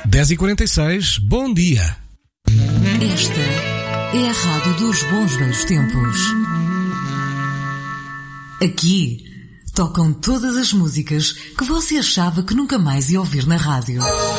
10h46, bom dia. Esta é a rádio dos bons velhos tempos. Aqui tocam todas as músicas que você achava que nunca mais ia ouvir na rádio.